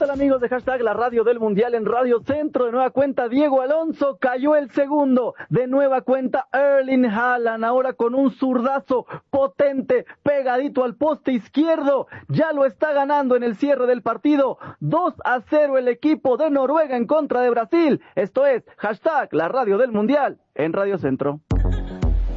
tal amigos de hashtag la radio del mundial en Radio Centro? De nueva cuenta Diego Alonso, cayó el segundo, de nueva cuenta Erling Haaland, ahora con un zurdazo potente, pegadito al poste izquierdo, ya lo está ganando en el cierre del partido, 2-0 el equipo de Noruega en contra de Brasil. Esto es hashtag la radio del mundial en Radio Centro.